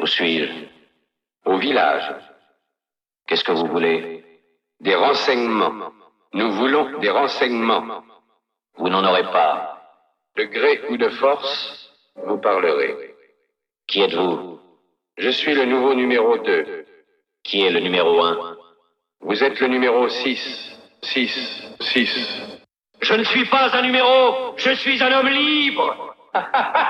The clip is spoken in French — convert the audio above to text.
suis-je? Au village. Qu'est-ce que vous voulez? Des renseignements. Nous voulons des renseignements. Vous n'en aurez pas. De gré ou de force, vous parlerez. Qui êtes-vous? Je suis le nouveau numéro 2. Qui est le numéro 1? Vous êtes le numéro 6. 6. Je ne suis pas un numéro, je suis un homme libre.